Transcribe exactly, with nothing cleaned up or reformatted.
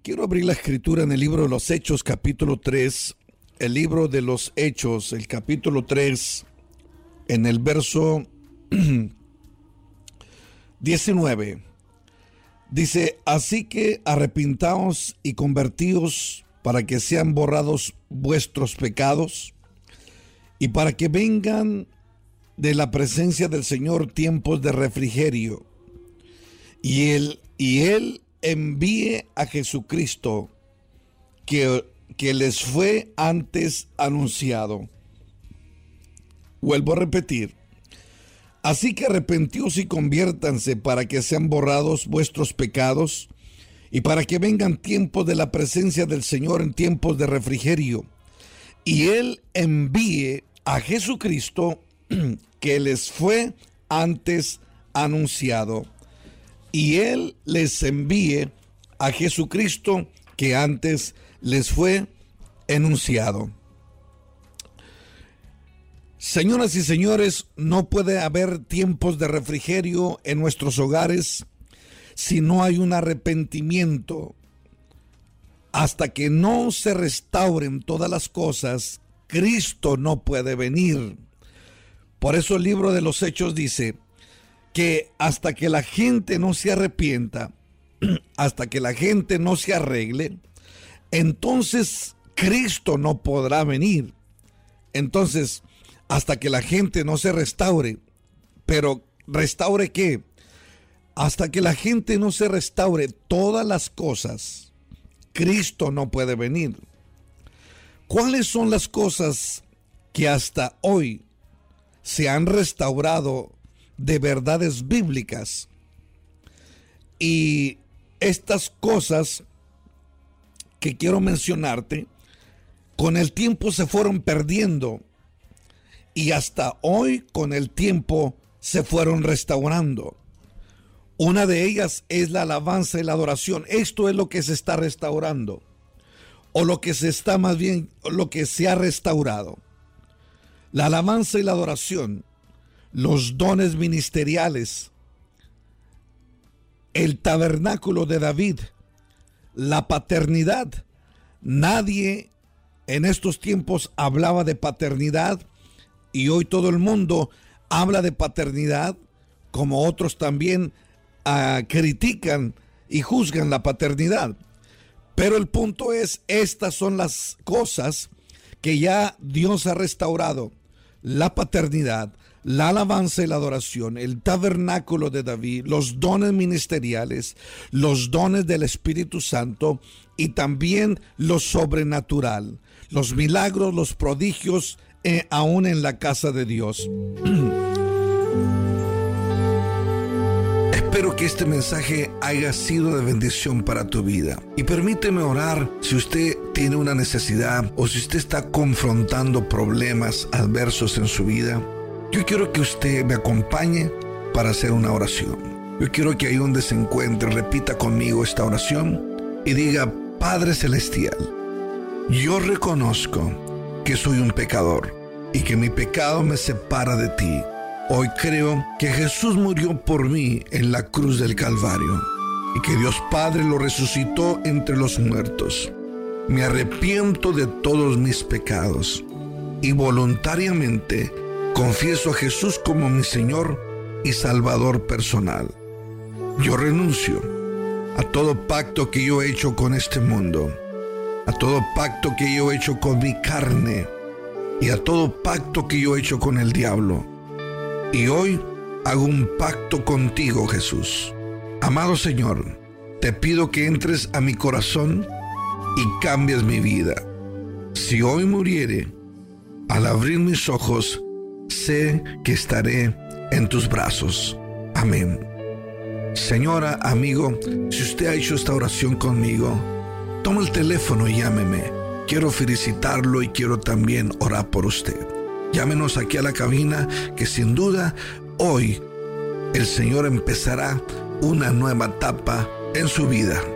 Quiero abrir la escritura en el libro de los Hechos, capítulo tres. El libro de los Hechos, el capítulo tres, en el verso diecinueve. Dice: así que arrepintaos y convertíos para que sean borrados vuestros pecados y para que vengan de la presencia del Señor tiempos de refrigerio, y él, y él envíe a Jesucristo que, que les fue antes anunciado. Vuelvo a repetir: así que arrepentíos y conviértanse para que sean borrados vuestros pecados y para que vengan tiempos de la presencia del Señor en tiempos de refrigerio, y él envíe a Jesucristo que les fue antes anunciado. Y él les envíe a Jesucristo que antes les fue anunciado. Señoras y señores, no puede haber tiempos de refrigerio en nuestros hogares si no hay un arrepentimiento. Hasta que no se restauren todas las cosas, Cristo no puede venir. Por eso el libro de los Hechos dice que hasta que la gente no se arrepienta, hasta que la gente no se arregle, entonces Cristo no podrá venir. Entonces, hasta que la gente no se restaure. Pero ¿restaure qué? Hasta que la gente no se restaure todas las cosas, Cristo no puede venir. ¿Cuáles son las cosas que hasta hoy se han restaurado de verdades bíblicas? Y estas cosas que quiero mencionarte, con el tiempo se fueron perdiendo y hasta hoy con el tiempo se fueron restaurando. Una de ellas es la alabanza y la adoración. Esto es lo que se está restaurando, o lo que se está más bien, lo que se ha restaurado. La alabanza y la adoración, los dones ministeriales, el tabernáculo de David, la paternidad. Nadie en estos tiempos hablaba de paternidad y hoy todo el mundo habla de paternidad, como otros también uh, critican y juzgan la paternidad. Pero el punto es, estas son las cosas que ya Dios ha restaurado: la paternidad, la alabanza y la adoración, el tabernáculo de David, los dones ministeriales, los dones del Espíritu Santo y también lo sobrenatural, los milagros, los prodigios, eh, aún en la casa de Dios. Espero que este mensaje haya sido de bendición para tu vida. Y permíteme orar si usted tiene una necesidad o si usted está confrontando problemas adversos en su vida. Yo quiero que usted me acompañe para hacer una oración. Yo quiero que ahí donde se encuentre repita conmigo esta oración y diga: Padre Celestial, yo reconozco que soy un pecador y que mi pecado me separa de ti. Hoy creo que Jesús murió por mí en la cruz del Calvario y que Dios Padre lo resucitó entre los muertos. Me arrepiento de todos mis pecados y voluntariamente confieso a Jesús como mi Señor y Salvador personal. Yo renuncio a todo pacto que yo he hecho con este mundo, a todo pacto que yo he hecho con mi carne y a todo pacto que yo he hecho con el diablo. Y hoy hago un pacto contigo, Jesús. Amado Señor, te pido que entres a mi corazón y cambies mi vida. Si hoy muriere, al abrir mis ojos, sé que estaré en tus brazos. Amén. Señora, amigo, si usted ha hecho esta oración conmigo, toma el teléfono y llámeme. Quiero felicitarlo y quiero también orar por usted. Llámenos aquí a la cabina, que sin duda hoy el Señor empezará una nueva etapa en su vida.